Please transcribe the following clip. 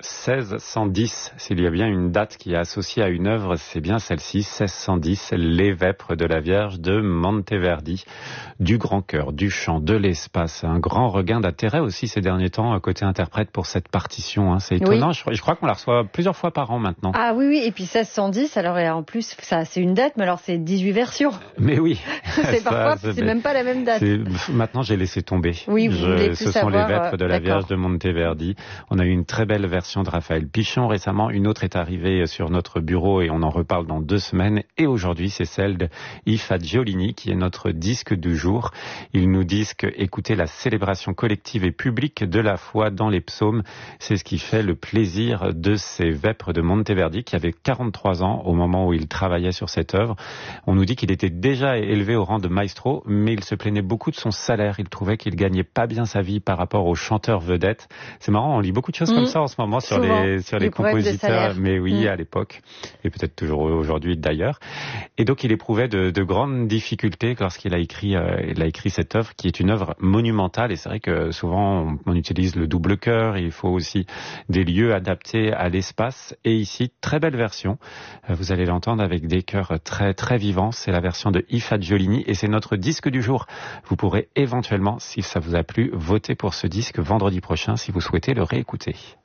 1610, s'il y a bien une date qui est associée à une œuvre, c'est bien celle-ci, 1610, Les Vêpres de la Vierge de Monteverdi. Du grand cœur, du chant, de l'espace, un grand regain d'intérêt aussi ces derniers temps côté interprète pour cette partition. C'est étonnant, oui. Je crois qu'on la reçoit plusieurs fois par an maintenant. Ah oui, et puis 1610, alors en plus, ça c'est une date, mais alors c'est 18 versions. Mais oui. C'est même pas la même date. Maintenant j'ai laissé tomber. Oui, ce sont Les Vêpres de la Vierge de Monteverdi. On a eu une très belle version de Raphaël Pichon récemment, une autre est arrivée sur notre bureau et on en reparle dans 2 semaines. Et aujourd'hui, c'est celle de Yves Fagiolini qui est notre disque du jour. Ils nous disent que écouter la célébration collective et publique de la foi dans les psaumes, c'est ce qui fait le plaisir de ces Vêpres de Monteverdi qui avait 43 ans au moment où il travaillait sur cette œuvre. On nous dit qu'il était déjà élevé au rang de maestro, mais il se plaignait beaucoup de son salaire. Il trouvait qu'il gagnait pas bien sa vie par rapport aux chanteurs vedettes. C'est marrant, on lit beaucoup de choses comme ça en ce moment sur les compositeurs, mais oui, à l'époque, et peut-être toujours aujourd'hui d'ailleurs. Et donc il éprouvait de grandes difficultés lorsqu'il a écrit cette œuvre, qui est une œuvre monumentale. Et c'est vrai que souvent on utilise le double chœur, il faut aussi des lieux adaptés à l'espace. Et ici, très belle version. Vous allez l'entendre avec des chœurs très très vivants. C'est la version de Yves Fagiolini et c'est notre disque du jour. Vous pourrez éventuellement, si ça vous a plu, voter pour ce disque vendredi prochain si vous souhaitez le réécouter.